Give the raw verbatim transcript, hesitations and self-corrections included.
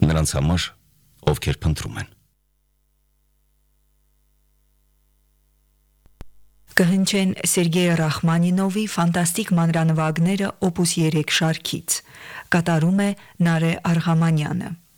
նրանց համար, ովքեր փնտրում են։ Կհնչեն Սերգեյ Ռախմանինովի ֆանտաստիկ մանրանվագները օպուս երեք շարքից։ Կատարում է Նարե Արղամանյանը։